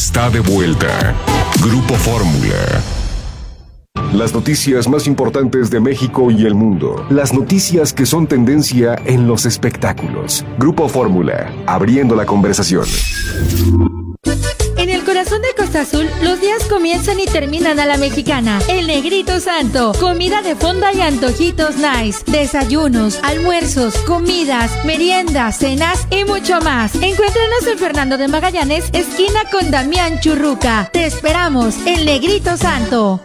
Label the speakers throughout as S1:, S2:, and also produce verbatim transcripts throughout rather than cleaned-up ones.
S1: está de vuelta. Grupo Fórmula. Las noticias más importantes de México y el mundo. Las noticias que son tendencia en los espectáculos. Grupo Fórmula, abriendo la conversación.
S2: En el corazón de Costa Azul, los días comienzan y terminan a la mexicana. El Negrito Santo, comida de fonda y antojitos nice, desayunos, almuerzos, comidas, meriendas, cenas y mucho más. Encuéntranos en Fernando de Magallanes, esquina con Damián Churruca. Te esperamos, el Negrito Santo.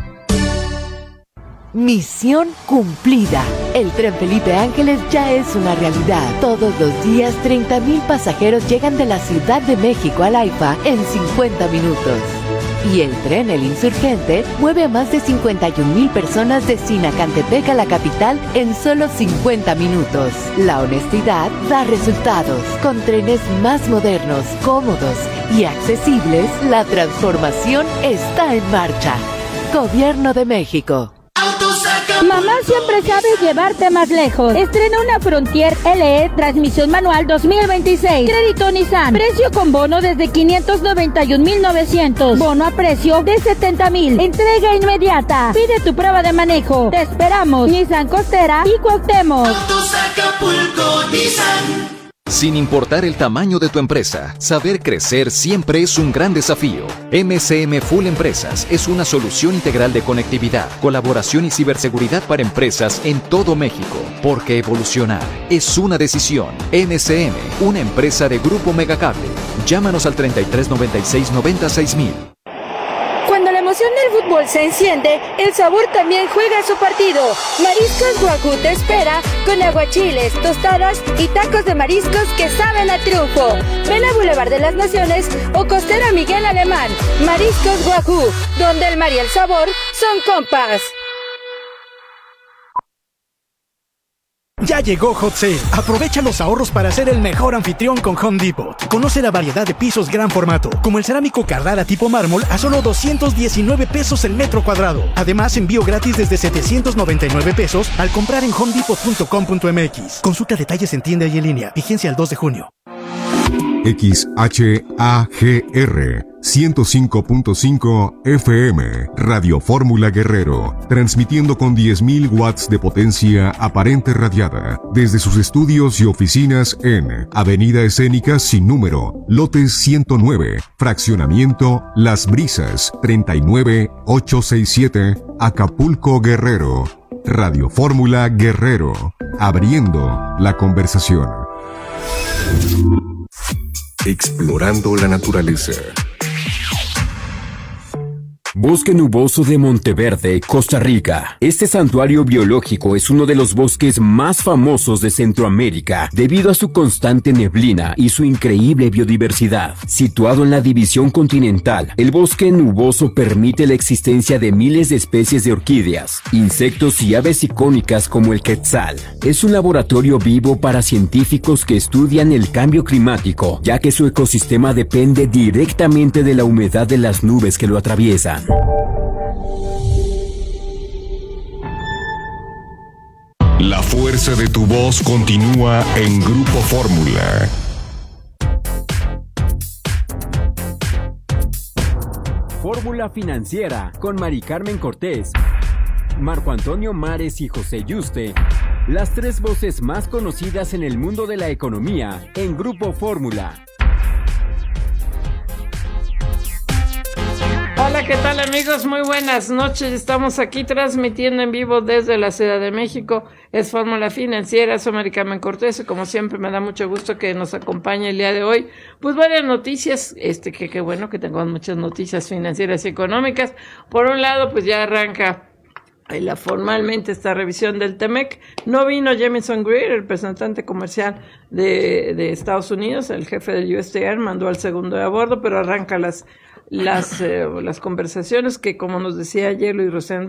S3: Misión cumplida. El tren Felipe Ángeles ya es una realidad. Todos los días, treinta mil pasajeros llegan de la Ciudad de México al AIFA en cincuenta minutos. Y el tren El Insurgente mueve a más de cincuenta y un mil personas de Sinacantepec a la capital en solo cincuenta minutos. La honestidad da resultados. Con trenes más modernos, cómodos y accesibles, la transformación está en marcha. Gobierno de México.
S4: Mamá siempre sabe llevarte más lejos. Estrena una Frontier L E transmisión manual dos mil veintiséis. Crédito Nissan. Precio con bono desde quinientos noventa y un mil novecientos. Bono a precio de setenta mil. Entrega inmediata. Pide tu prueba de manejo. Te esperamos. Nissan Costera y Cuauhtémoc.
S5: Autos Acapulco Nissan.
S6: Sin importar el tamaño de tu empresa, saber crecer siempre es un gran desafío. M C M Full Empresas es una solución integral de conectividad, colaboración y ciberseguridad para empresas en todo México. Porque evolucionar es una decisión. M C M, una empresa de Grupo Megacable. Llámanos al treinta y tres noventa y seis noventa y seis mil.
S4: Cuando la emoción del fútbol se enciende, el sabor también juega su partido. Mariscos Guajú te espera con aguachiles, tostadas y tacos de mariscos que saben a triunfo. Ven a Boulevard de las Naciones o Costera Miguel Alemán. Mariscos Guajú, donde el mar y el sabor son compas.
S7: Ya llegó Hot Sale. Aprovecha los ahorros para ser el mejor anfitrión con Home Depot. Conoce la variedad de pisos gran formato, como el cerámico Carrara tipo mármol a solo doscientos diecinueve pesos el metro cuadrado. Además, envío gratis desde setecientos noventa y nueve pesos al comprar en home depot punto com punto m x. Consulta detalles en tienda y en línea. Vigencia el dos de junio.
S1: X H A G R ciento cinco punto cinco F M, Radio Fórmula Guerrero, transmitiendo con diez mil watts de potencia aparente radiada, desde sus estudios y oficinas en Avenida Escénica sin número, lote ciento nueve, fraccionamiento Las Brisas, treinta y nueve ochocientos sesenta y siete, Acapulco, Guerrero. Radio Fórmula Guerrero, abriendo la conversación. Explorando la naturaleza.
S8: Bosque Nuboso de Monteverde, Costa Rica. Este santuario biológico es uno de los bosques más famosos de Centroamérica debido a su constante neblina y su increíble biodiversidad. Situado en la división continental, el bosque nuboso permite la existencia de miles de especies de orquídeas, insectos y aves icónicas como el quetzal. Es un laboratorio vivo para científicos que estudian el cambio climático, ya que su ecosistema depende directamente de la humedad de las nubes que lo atraviesan.
S1: La fuerza de tu voz continúa en Grupo Fórmula.
S8: Fórmula Financiera con Mari Carmen Cortés, Marco Antonio Mares y José Yuste. Las tres voces más conocidas en el mundo de la economía en Grupo Fórmula.
S9: Hola, ¿qué tal amigos? Muy buenas noches. Estamos aquí transmitiendo en vivo desde la Ciudad de México. Es Fórmula Financiera, soy Mari Carmen Cortés y como siempre me da mucho gusto que nos acompañe el día de hoy. Pues varias noticias, este que qué bueno que tengamos muchas noticias financieras y económicas. Por un lado, pues ya arranca la, formalmente esta revisión del Temec. No vino Jamieson Greer, el representante comercial de, de Estados Unidos, el jefe del U S T R, mandó al segundo de a bordo, pero arranca las las eh, las conversaciones que, como nos decía ayer Luis Rosendo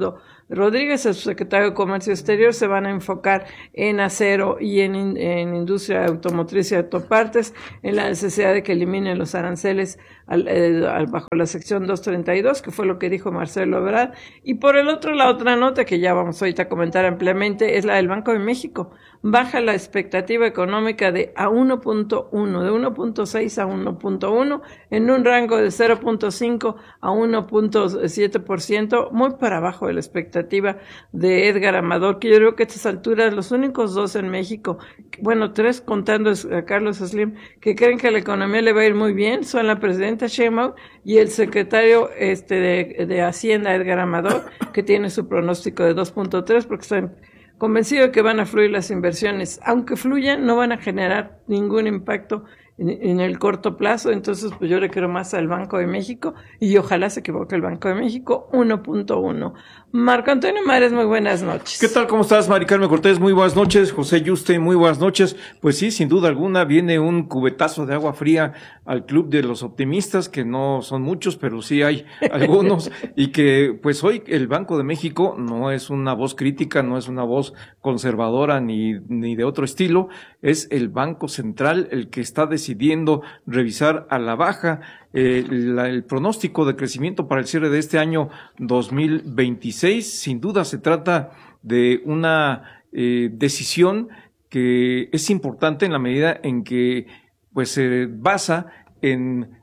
S9: Rodríguez, el subsecretario de Comercio Exterior, se van a enfocar en acero y en, en industria automotriz y autopartes, en la necesidad de que eliminen los aranceles al, eh, al, bajo la sección doscientos treinta y dos, que fue lo que dijo Marcelo Ebrard. Y por el otro, la otra nota que ya vamos ahorita a comentar ampliamente es la del Banco de México. Baja la expectativa económica de a uno punto uno, de uno punto seis a uno punto uno, en un rango de cero punto cinco a uno punto siete por ciento, muy para abajo de la expectativa de Edgar Amador, que yo creo que a estas alturas los únicos dos en México, bueno, tres contando a Carlos Slim, que creen que la economía le va a ir muy bien, son la presidenta Sheinbaum y el secretario este de, de Hacienda, Edgar Amador, que tiene su pronóstico de dos punto tres, porque están convencidos de que van a fluir las inversiones. Aunque fluyan, no van a generar ningún impacto en, en el corto plazo. Entonces, pues yo le creo más al Banco de México y ojalá se equivoque el Banco de México, uno punto uno. Marco Antonio Mares, muy buenas noches.
S10: ¿Qué tal? ¿Cómo estás, Mari Carmen Cortés? Muy buenas noches. José Yuste, muy buenas noches. Pues sí, sin duda alguna, viene un cubetazo de agua fría al club de los optimistas, que no son muchos, pero sí hay algunos, y que pues hoy el Banco de México no es una voz crítica, no es una voz conservadora ni, ni de otro estilo, es el Banco Central el que está decidiendo revisar a la baja Eh, la, el pronóstico de crecimiento para el cierre de este año dos mil veintiséis. Sin duda se trata de una eh, decisión que es importante en la medida en que pues se basa en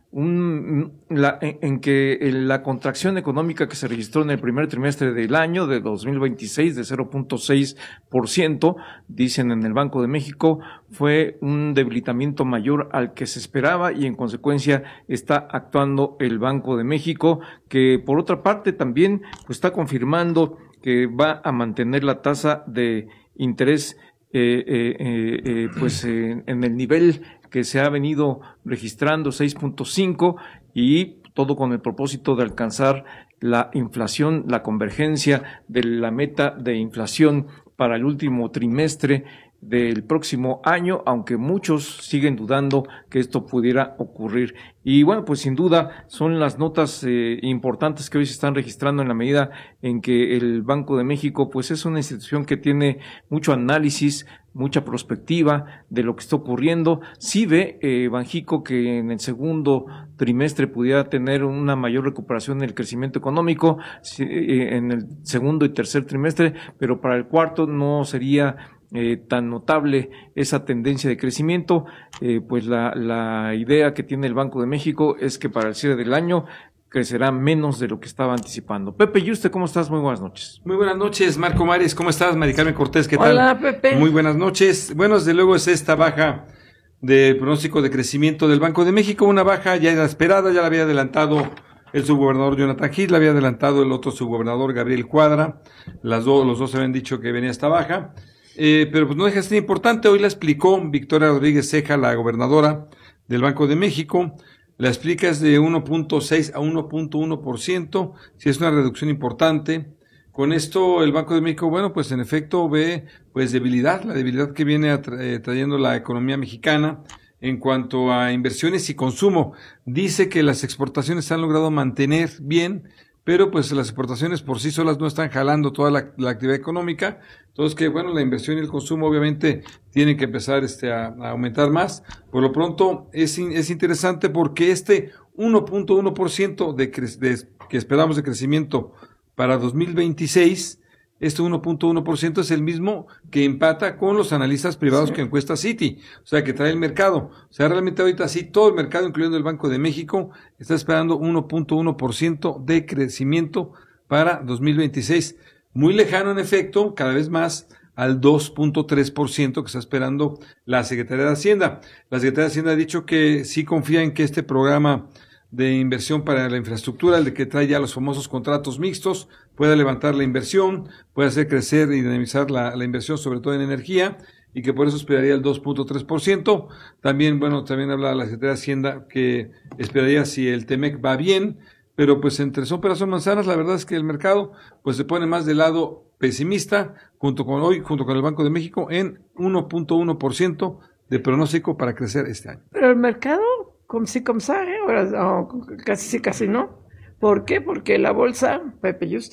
S10: un la, en, en que la contracción económica que se registró en el primer trimestre del año de dos mil veintiséis de cero punto seis por ciento, dicen en el Banco de México, fue un debilitamiento mayor al que se esperaba y en consecuencia está actuando el Banco de México, que por otra parte también pues está confirmando que va a mantener la tasa de interés eh, eh, eh, pues eh, en el nivel que se ha venido registrando, seis punto cinco, y todo con el propósito de alcanzar la inflación, la convergencia de la meta de inflación para el último trimestre del próximo año, aunque muchos siguen dudando que esto pudiera ocurrir. Y bueno, pues sin duda son las notas eh, importantes que hoy se están registrando en la medida en que el Banco de México pues es una institución que tiene mucho análisis, mucha perspectiva de lo que está ocurriendo. Sí ve eh, Banjico que en el segundo trimestre pudiera tener una mayor recuperación en el crecimiento económico, eh, en el segundo y tercer trimestre, pero para el cuarto no sería Eh, tan notable esa tendencia de crecimiento. Eh, pues la, la idea que tiene el Banco de México es que para el cierre del año crecerá menos de lo que estaba anticipando. Pepe, ¿y usted cómo estás? Muy buenas noches.
S11: Muy buenas noches, Marco Mares. ¿Cómo estás? Mari Carmen Cortés, ¿qué tal?
S9: Hola, Pepe.
S11: Muy buenas noches. Bueno, desde luego es esta baja de pronóstico de crecimiento del Banco de México, una baja ya era esperada, ya la había adelantado el subgobernador Jonathan Heath, la había adelantado el otro subgobernador Gabriel Cuadra. Las dos, los dos habían dicho que venía esta baja. Eh, pero pues no deja de ser importante. Hoy la explicó Victoria Rodríguez Ceja, la gobernadora del Banco de México. La explica es de uno punto seis a uno punto uno por ciento, si es una reducción importante. Con esto el Banco de México, bueno, pues en efecto ve pues debilidad, la debilidad que viene atra- trayendo la economía mexicana en cuanto a inversiones y consumo. Dice que las exportaciones se han logrado mantener bien, pero pues las exportaciones por sí solas no están jalando toda la, la actividad económica. Entonces que bueno, la inversión y el consumo obviamente tienen que empezar este a, a aumentar más. Por lo pronto es, es interesante porque este uno punto uno por ciento de, cre- de que esperamos de crecimiento para dos mil veintiséis, este uno punto uno por ciento es el mismo que empata con los analistas privados sí. que encuesta Citi, o sea que trae el mercado. O sea, realmente ahorita sí todo el mercado, incluyendo el Banco de México, está esperando uno punto uno por ciento de crecimiento para dos mil veintiséis. Muy lejano en efecto, cada vez más, al dos punto tres por ciento que está esperando la Secretaría de Hacienda. La Secretaría de Hacienda ha dicho que sí confía en que este programa de inversión para la infraestructura, el de que trae ya los famosos contratos mixtos, pueda levantar la inversión, pueda hacer crecer y dinamizar la, la inversión, sobre todo en energía, y que por eso esperaría el dos punto tres por ciento. También, bueno, también habla la Secretaría de Hacienda que esperaría si el Temec va bien, pero pues entre son peras son manzanas, la verdad es que el mercado pues se pone más del lado pesimista, junto con hoy, junto con el Banco de México, en uno punto uno por ciento de pronóstico para crecer este año.
S9: Pero el mercado, como si como sabe, ahora oh, casi sí, casi no. ¿Por qué? Porque la bolsa, Pepe y usted,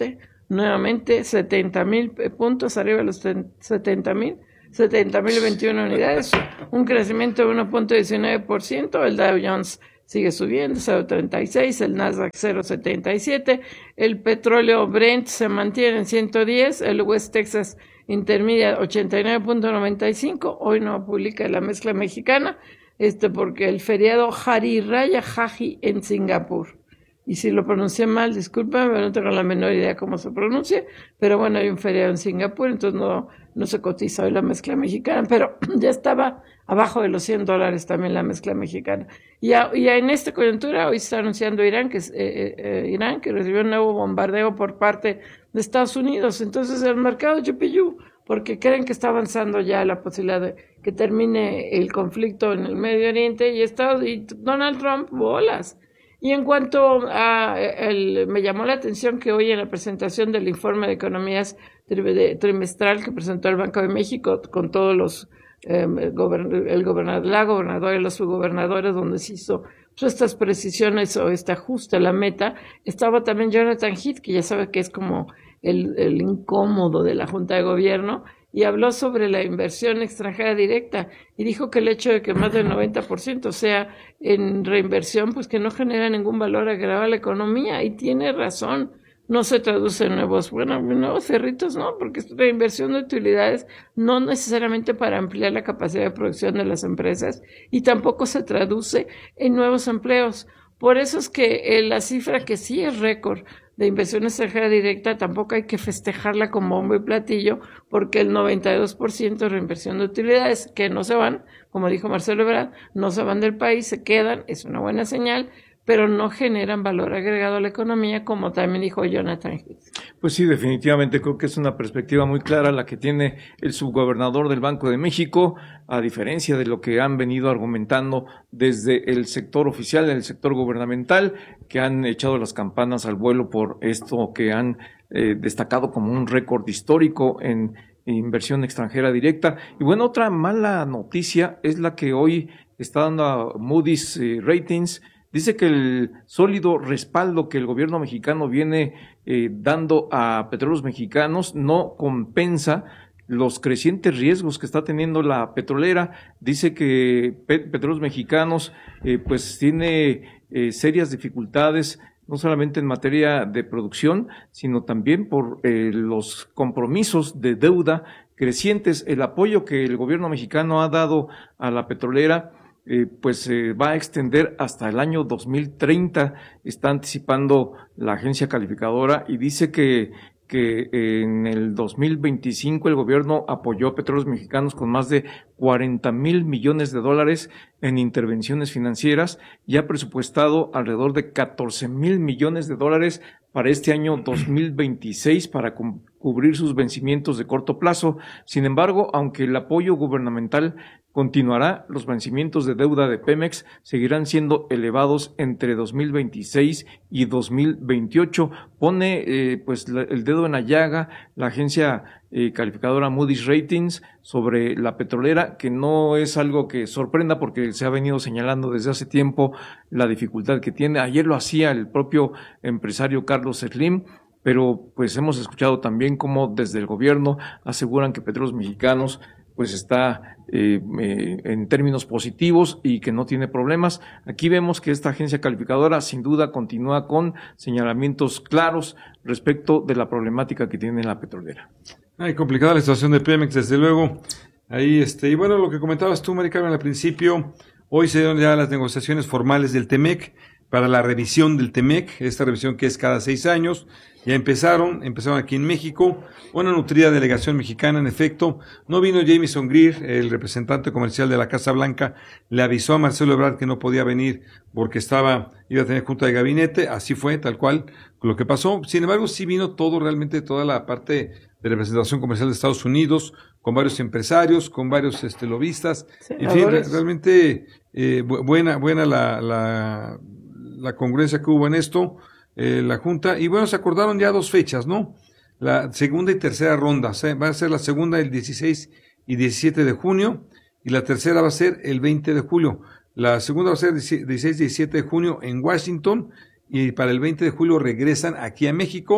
S9: nuevamente setenta mil puntos, arriba de los setenta mil, setenta mil veintiuna unidades, un crecimiento de uno punto diecinueve por ciento, el Dow Jones sigue subiendo, cero punto treinta y seis, el Nasdaq cero punto setenta y siete, el petróleo Brent se mantiene en ciento diez, el West Texas Intermediate ochenta y nueve punto noventa y cinco, hoy no publica la mezcla mexicana, este porque el feriado Hari Raya Haji en Singapur. Y si lo pronuncié mal, discúlpame, no tengo la menor idea cómo se pronuncia, pero bueno, hay un feriado en Singapur, entonces no, no se cotiza hoy la mezcla mexicana, pero ya estaba abajo de los cien dólares también la mezcla mexicana. Y, a, y a en esta coyuntura hoy está anunciando Irán que, eh, eh, Irán que recibió un nuevo bombardeo por parte de Estados Unidos, entonces el mercado chupillú, porque creen que está avanzando ya la posibilidad de que termine el conflicto en el Medio Oriente, y, Estados, y Donald Trump, bolas. Y en cuanto a, el, me llamó la atención que hoy en la presentación del informe de economías trimestral que presentó el Banco de México con todos los, eh, gobern, el gobernador, la gobernadora y los subgobernadores, donde se hizo pues, estas precisiones o este ajuste a la meta, estaba también Jonathan Heath, que ya sabe que es como el, el incómodo de la Junta de Gobierno, y habló sobre la inversión extranjera directa y dijo que el hecho de que más del noventa por ciento sea en reinversión, pues que no genera ningún valor agregado a la economía, y tiene razón, no se traduce en nuevos, bueno, nuevos cerritos, no, porque es reinversión de utilidades, no necesariamente para ampliar la capacidad de producción de las empresas, y tampoco se traduce en nuevos empleos. Por eso es que eh, la cifra que sí es récord de inversión extranjera directa tampoco hay que festejarla con bombo y platillo, porque el noventa y dos por ciento de reinversión de utilidades que no se van, como dijo Marcelo Ebrard, no se van del país, se quedan, es una buena señal, pero no generan valor agregado a la economía, como también dijo Jonathan Heath.
S10: Pues sí, definitivamente creo que es una perspectiva muy clara la que tiene el subgobernador del Banco de México, a diferencia de lo que han venido argumentando desde el sector oficial, el sector gubernamental, que han echado las campanas al vuelo por esto que han eh, destacado como un récord histórico en inversión extranjera directa. Y bueno, otra mala noticia es la que hoy está dando a Moody's eh, Ratings. Dice que el sólido respaldo que el gobierno mexicano viene eh, dando a petróleos mexicanos no compensa los crecientes riesgos que está teniendo la petrolera. Dice que Pet- Petróleos Mexicanos eh, pues tiene eh, serias dificultades, no solamente en materia de producción, sino también por eh, los compromisos de deuda crecientes. El apoyo que el gobierno mexicano ha dado a la petrolera Eh, pues se eh, va a extender hasta el año dos mil treinta, está anticipando la agencia calificadora, y dice que, que en el dos mil veinticinco el gobierno apoyó a Petróleos Mexicanos con más de cuarenta mil millones de dólares en intervenciones financieras y ha presupuestado alrededor de catorce mil millones de dólares para este año dos mil veintiséis para cu- cubrir sus vencimientos de corto plazo. Sin embargo, aunque el apoyo gubernamental continuará, los vencimientos de deuda de Pemex seguirán siendo elevados entre dos mil veintiséis y dos mil veintiocho. Pone eh, pues la, el dedo en la llaga la agencia eh, calificadora Moody's Ratings sobre la petrolera, que no es algo que sorprenda porque se ha venido señalando desde hace tiempo la dificultad que tiene. Ayer lo hacía el propio empresario Carlos Slim, pero pues hemos escuchado también cómo desde el gobierno aseguran que Petróleos Mexicanos pues está eh, eh, en términos positivos y que no tiene problemas. Aquí vemos que esta agencia calificadora sin duda continúa con señalamientos claros respecto de la problemática que tiene la petrolera.
S11: Ay, complicada la situación de Pemex, desde luego. Ahí, este, y bueno, lo que comentabas tú, Mari Carmen, al principio, hoy se dieron ya las negociaciones formales del Temec para la revisión del Temec, esta revisión que es cada seis años. Ya empezaron, empezaron aquí en México, una nutrida delegación mexicana, en efecto. No vino Jamieson Greer, el representante comercial de la Casa Blanca, le avisó a Marcelo Ebrard que no podía venir porque estaba, iba a tener junta de gabinete, así fue, tal cual, lo que pasó. Sin embargo, sí vino todo, realmente toda la parte de representación comercial de Estados Unidos, con varios empresarios, con varios este, lobistas, en fin, re- realmente eh, bu- buena, buena la, la, la congruencia que hubo en esto. Eh, la Junta, y bueno, se acordaron ya dos fechas, ¿no? La segunda y tercera ronda, o sea, va a ser la segunda el dieciséis y diecisiete de junio, y la tercera va a ser el veinte de julio. La segunda va a ser dieciséis y diecisiete de junio en Washington, y para el veinte de julio regresan aquí a México.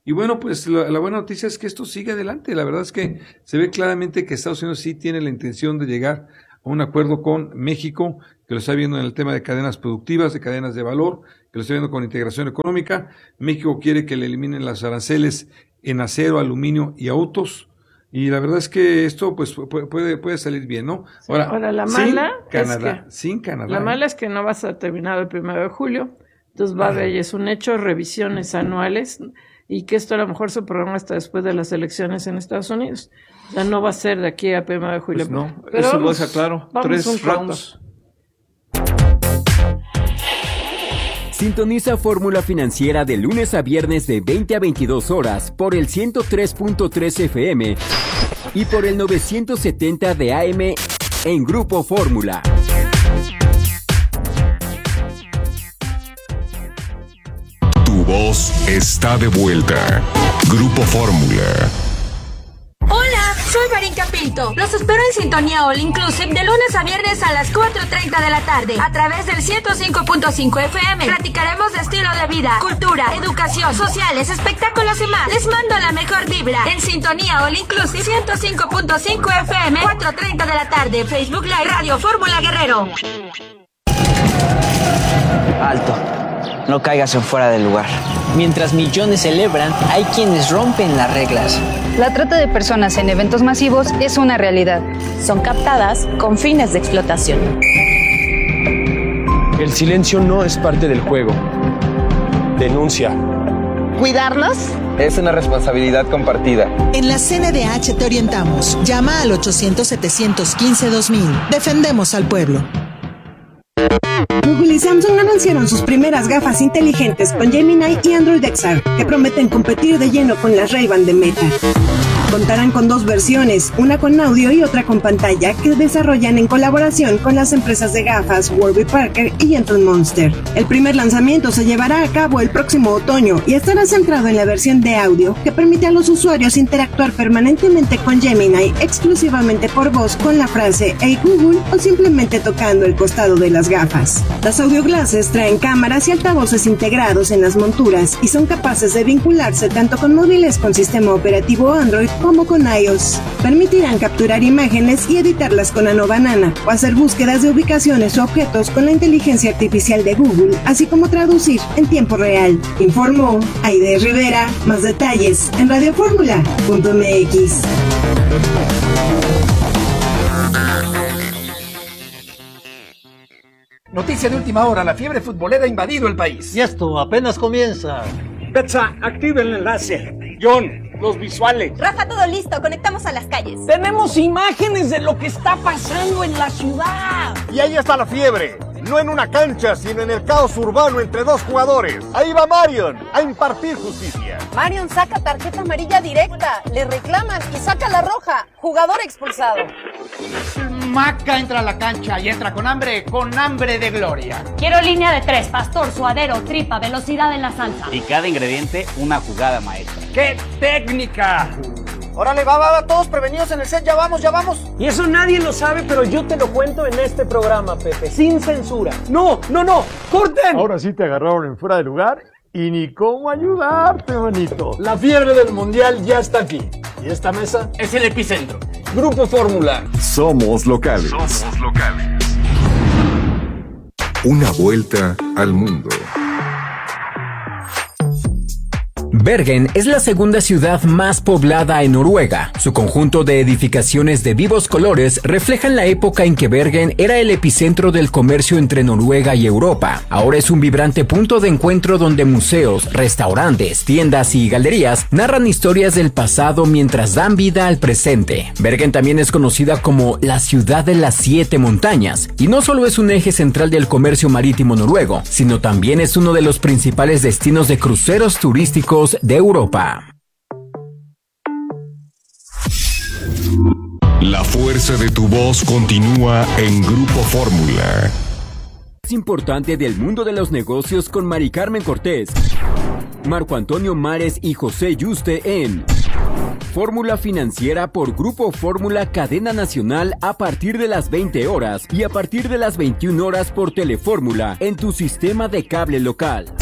S11: Y bueno, pues la, la buena noticia es que esto sigue adelante. La verdad es que se ve claramente que Estados Unidos sí tiene la intención de llegar a un acuerdo con México, que lo está viendo en el tema de cadenas productivas, de cadenas de valor, que lo está viendo con integración económica. México quiere que le eliminen las aranceles en acero, aluminio y autos. Y la verdad es que esto pues puede puede salir bien, ¿no?
S9: Ahora, Ahora la mala
S11: sin Canadá,
S9: es que,
S11: sin Canadá.
S9: La mala es que no va a estar terminado el primero de julio. Entonces va a haber, y es un hecho, revisiones anuales, y que esto a lo mejor se programa hasta después de las elecciones en Estados Unidos. O sea, no va a ser de aquí a primero de julio.
S10: Pues no,
S9: pero
S10: eso
S9: vamos,
S10: lo deja claro. Tres ratos.
S8: Sintoniza Fórmula Financiera de lunes a viernes de veinte a veintidós horas por el ciento tres punto tres F M y por el novecientos setenta de A M en Grupo Fórmula.
S1: Tu voz está de vuelta. Grupo Fórmula.
S4: Hola, soy Marín Pinto. Los espero en Sintonía All Inclusive de lunes a viernes a las cuatro treinta de la tarde a través del ciento cinco punto cinco F M. Platicaremos de estilo de vida, cultura, educación, sociales, espectáculos y más. Les mando la mejor vibra en Sintonía All Inclusive ciento cinco punto cinco F M, cuatro treinta de la tarde, Facebook Live, Radio Fórmula Guerrero.
S12: Alto. No caigas en fuera del lugar. Mientras millones celebran, hay quienes rompen las reglas.
S13: La trata de personas en eventos masivos es una realidad.
S14: Son captadas con fines de explotación.
S15: El silencio no es parte del juego. Denuncia.
S16: ¿Cuidarnos?
S17: Es una responsabilidad compartida.
S16: En la C N D H te orientamos. Llama al ochocientos, setecientos quince, dos mil. Defendemos al pueblo.
S18: Google y Samsung anunciaron sus primeras gafas inteligentes con Gemini y Android X R, que prometen competir de lleno con las Ray-Ban de Meta. Contarán con dos versiones, una con audio y otra con pantalla, que desarrollan en colaboración con las empresas de gafas Warby Parker y Gentle Monster. El primer lanzamiento se llevará a cabo el próximo otoño y estará centrado en la versión de audio, que permite a los usuarios interactuar permanentemente con Gemini exclusivamente por voz con la frase "Hey Google" o simplemente tocando el costado de las gafas. Las audio glasses traen cámaras y altavoces integrados en las monturas y son capaces de vincularse tanto con móviles con sistema operativo Android como con iOS. Permitirán capturar imágenes y editarlas con Nano Banana o hacer búsquedas de ubicaciones o objetos con la inteligencia artificial de Google, así como traducir en tiempo real. Informó Aide Rivera. Más detalles en radioformula punto m x.
S19: Noticia de última hora, la fiebre futbolera ha invadido el país.
S20: Y esto apenas comienza.
S21: Betsa, activa el enlace. John, los visuales.
S22: Rafa, todo listo, conectamos a las calles.
S21: Tenemos imágenes de lo que está pasando en la ciudad.
S23: Y ahí está la fiebre. No en una cancha, sino en el caos urbano entre dos jugadores. Ahí va Marion a impartir justicia.
S22: Marion saca tarjeta amarilla directa, le reclaman y saca la roja. Jugador expulsado.
S19: Maca entra a la cancha y entra con hambre, con hambre de gloria.
S24: Quiero línea de tres, pastor, suadero, tripa, velocidad en la salsa.
S25: Y cada ingrediente, una jugada maestra.
S19: ¡Qué técnica!
S21: Órale, va, va, va, todos prevenidos en el set, ya vamos, ya vamos.
S20: Y eso nadie lo sabe, pero yo te lo cuento en este programa, Pepe, sin censura.
S21: No, no, no, corten.
S26: Ahora sí te agarraron en fuera de lugar y ni cómo ayudarte, manito.
S20: La fiebre del mundial ya está aquí. Y esta mesa es el epicentro. Grupo Fórmula.
S1: Somos locales. Somos locales. Una vuelta al mundo.
S8: Bergen es la segunda ciudad más poblada en Noruega. Su conjunto de edificaciones de vivos colores reflejan la época en que Bergen era el epicentro del comercio entre Noruega y Europa. Ahora es un vibrante punto de encuentro donde museos, restaurantes, tiendas y galerías narran historias del pasado mientras dan vida al presente. Bergen también es conocida como la ciudad de las siete montañas, y no solo es un eje central del comercio marítimo noruego, sino también es uno de los principales destinos de cruceros turísticos de Europa.
S1: La fuerza de tu voz continúa en Grupo Fórmula.
S8: Es importante del mundo de los negocios con Mari Carmen Cortés, Marco Antonio Mares y José Yuste en Fórmula Financiera por Grupo Fórmula Cadena Nacional a partir de las veinte horas y a partir de las veintiuna horas por Telefórmula en tu sistema de cable local.